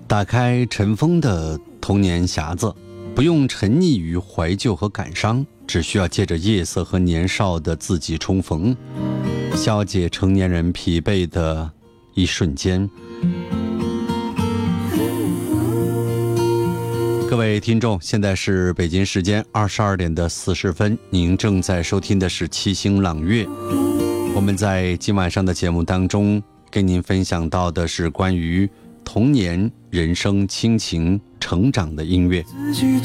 打开尘封的童年匣子，不用沉溺于怀旧和感伤，只需要借着夜色和年少的自己重逢，消解成年人疲惫的一瞬间。各位听众，现在是北京时间22点40分，您正在收听的是七星朗月。我们在今晚上的节目当中跟您分享到的是关于童年、人生、亲情、成长的音乐。